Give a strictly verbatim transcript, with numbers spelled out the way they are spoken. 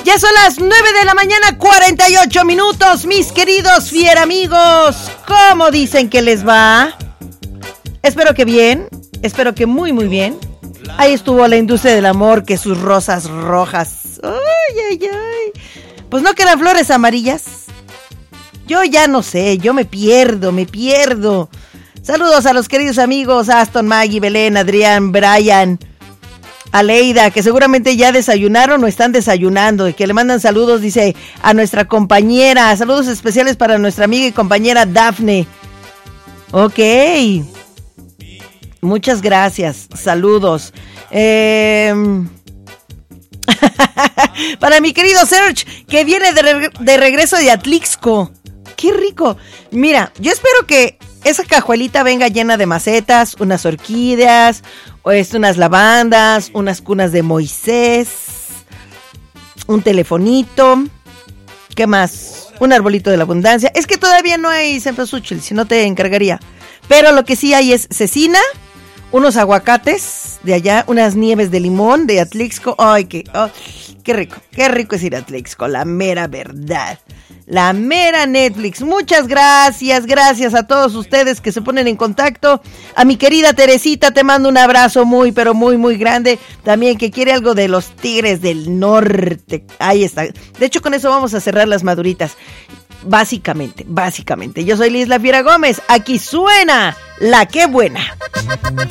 Ya son las nueve de la mañana, cuarenta y ocho minutos, mis queridos fiera amigos. ¿Cómo dicen que les va? Espero que bien, espero que muy muy bien. Ahí estuvo la industria del amor, que sus rosas rojas. Ay, ay, ay. Pues no quedan flores amarillas. Yo ya no sé, yo me pierdo, me pierdo. Saludos a los queridos amigos Aston, Maggie, Belén, Adrián, Brian, Aleida, que seguramente ya desayunaron o están desayunando y que le mandan saludos, dice, a nuestra compañera. Saludos especiales para nuestra amiga y compañera Dafne. Ok. Muchas gracias. Saludos. Eh... para mi querido Serge, que viene de, re- de regreso de Atlixco. ¡Qué rico! Mira, yo espero que esa cajuelita venga llena de macetas, unas orquídeas, o es, unas lavandas, unas cunas de Moisés, un telefonito, ¿qué más? Un arbolito de la abundancia. Es que todavía no hay cempasúchil, si no te encargaría. Pero lo que sí hay es cecina, unos aguacates de allá, unas nieves de limón de Atlixco. ¡Ay, qué, oh, qué rico! ¡Qué rico es ir a Atlixco! La mera verdad. La mera Netflix. Muchas gracias, gracias a todos ustedes que se ponen en contacto. A mi querida Teresita te mando un abrazo muy, pero muy, muy grande. También que quiere algo de los Tigres del Norte. Ahí está. De hecho, con eso vamos a cerrar las maduritas. Básicamente, básicamente. Yo soy Liz La Fiera Gómez. Aquí suena La Que Buena.